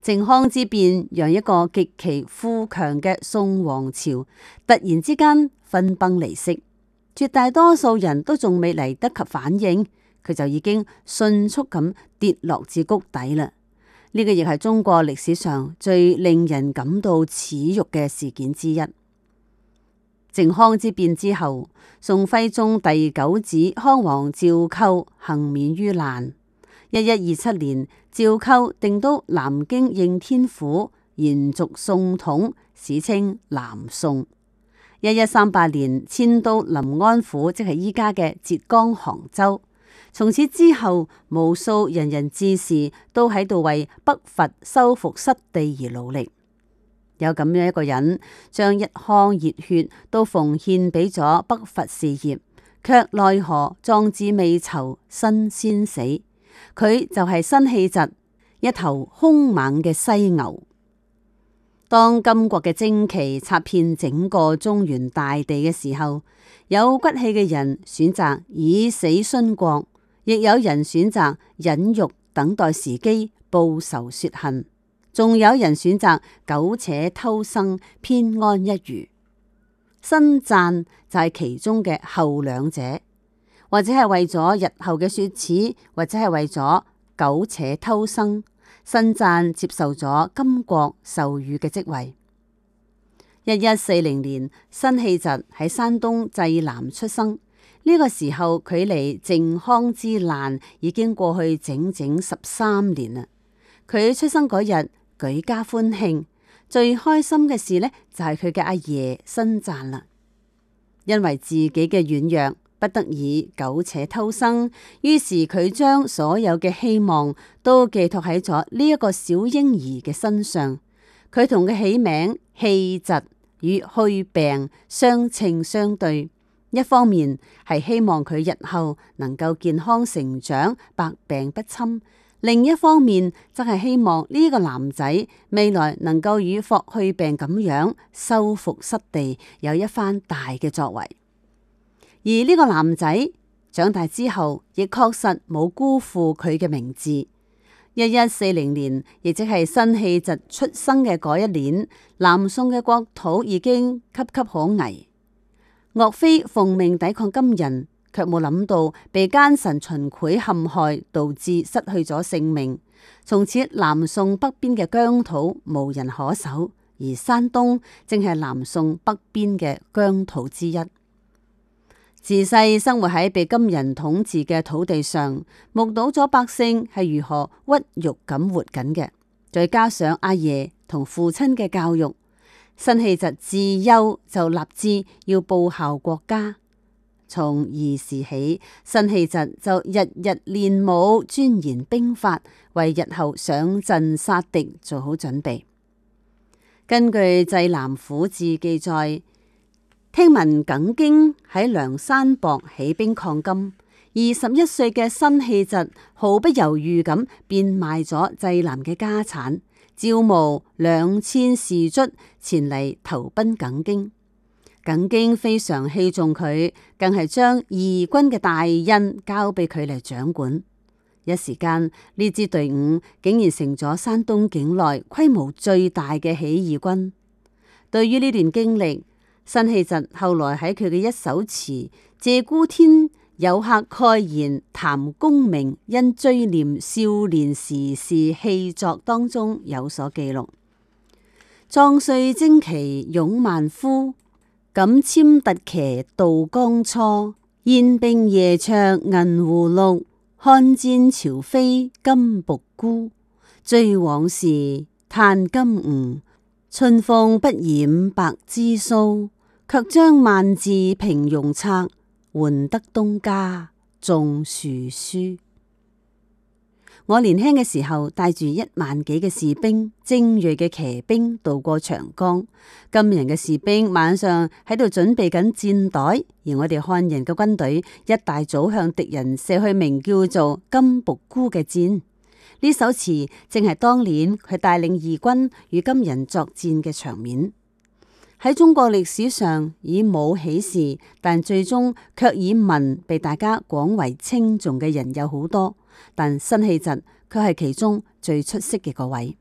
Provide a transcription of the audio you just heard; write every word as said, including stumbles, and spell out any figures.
靖康之變讓一個極其富強嘅宋王朝突然之間分崩離析，絕大多數人都仲未嚟得及反應，佢就已經迅速咁跌落至谷底啦。呢個亦係中國歷史上最令人感到恥辱嘅事件之一。靖康之變之後，宋徽宗第九子康王趙構幸免於難。一一二七年，趙構定都南京應天府，延續宋統，史稱南宋。一一三八年，遷都臨安府，即係依家嘅浙江杭州。從此之後，無數仁人志士都喺度為北伐收復失地而努力。有咁樣一個人，將一腔熱血都奉獻俾咗北伐事業，卻奈何壯志未酬，身先死。佢就係辛棄疾，一頭兇猛嘅犀牛。當金國嘅旌旗插遍整個中原大地嘅時候，有骨氣嘅人選擇以死殉國，亦有人選擇忍辱等待時機報仇雪恨，仲有人選擇苟且偷生，偏安一隅。辛贊就係其中嘅後兩者。或者係為咗日後嘅雪恥，或者係為咗苟且偷生，辛贊接受咗金國授予嘅職位。一一四零年，辛棄疾喺山東濟南出生。呢、這個時候距離靖康之難已經過去整整十三年啦。佢出生嗰日，舉家歡慶，最開心嘅事呢，就係佢嘅阿爺辛贊啦，因為自己嘅軟弱，不得已苟且偷生，於是佢將所有嘅希望都寄託喺咗呢一個小嬰兒嘅身上。佢同佢起名棄疾，與去病相稱相對。一方面係希望佢日後能夠健康成長，百病不侵；另一方面則係希望呢個男仔未來能夠與霍去病咁樣收復失地，有一番大嘅作為。而呢個男仔長大之後，亦確實冇辜負佢嘅名字。一一四零年，亦即係辛棄疾出生嘅嗰一年，南宋嘅國土已經岌岌可危。岳飛奉命抵抗金人，卻冇諗到被奸臣秦檜陷害，導致失去咗性命。從此南宋北邊嘅疆土無人可守，而山東正係南宋北邊嘅疆土之一。自細生活喺被金人統治嘅土地上，目睹咗百姓係如何屈辱咁活緊嘅，再加上阿爺同父親嘅教育，辛棄疾自幼就立志要報效國家。從兒時起，辛棄疾就日日練武，鑽研兵法，為日後上陣殺敵做好準備。根據《濟南府志》記載，聽聞耿京喺梁山泊起兵抗金，二十一歲嘅辛棄疾毫不猶豫咁便賣咗濟南嘅家產，招募兩千士卒前嚟投奔耿京。耿京非常器重佢，更係將義軍嘅大印交俾佢嚟掌管。一時間，呢支隊伍竟然成咗山東境內規模最大嘅起義軍。對於呢段經歷，辛棄疾後來喺佢嘅一首詞《謝孤天有客蓋言談功名，因追念少年時事氣作》當中有所記錄：壯帥旌旗勇萬夫，敢簽突騎渡江初。燕兵夜卓銀狐綠，看戰朝飛金僕孤。追往事嘆金吾，春風不染白枝蘇。卻將萬字平庸策，換得東家種樹書。我年輕嘅時候帶住一萬幾嘅士兵，精銳嘅騎兵渡過長江。金人嘅士兵晚上喺度準備緊箭袋，而我哋漢人嘅軍隊一大早向敵人射去名叫做金僕孤嘅箭。呢首詞正係當年佢帶領義軍與金人作戰嘅場面。喺中國歷史上以武起事，但最終卻以文被大家廣為稱頌嘅人有好多，但辛棄疾卻係其中最出色嘅嗰位。